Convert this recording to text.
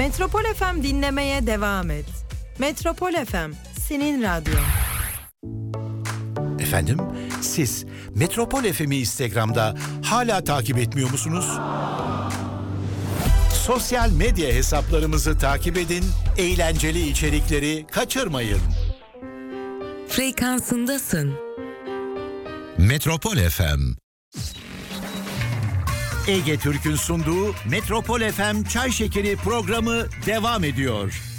Metropol FM dinlemeye devam et. Metropol FM, senin radyon. Efendim, siz Metropol FM'i Instagram'da hala takip etmiyor musunuz? Sosyal medya hesaplarımızı takip edin, eğlenceli içerikleri kaçırmayın. Frekansındasın. Metropol FM. Ege Türk'ün sunduğu Metropol FM Çay Şekeri programı devam ediyor.